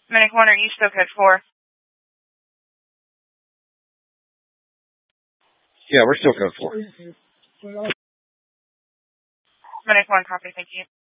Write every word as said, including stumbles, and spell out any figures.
Medic one, are you still code four? Yeah, we're still code four. Medic one, copy, thank you.